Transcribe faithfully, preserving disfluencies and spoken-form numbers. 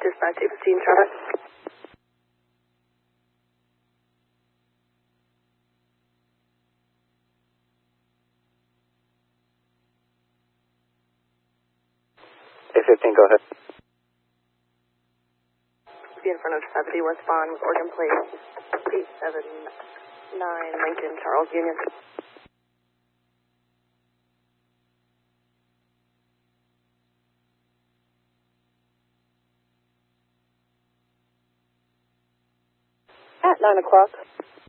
Dispatch eight fifteen, Travis. eight fifteen, go ahead. Be in front of seventy westbound with Oregon plate eight seven nine Lincoln, Charles Union. At nine o'clock.